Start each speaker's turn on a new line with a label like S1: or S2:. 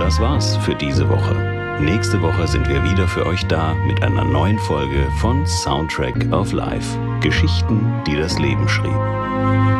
S1: das war's für diese Woche. Nächste Woche sind wir wieder für euch da mit einer neuen Folge von Soundtrack of Life. Geschichten, die das Leben schrieb.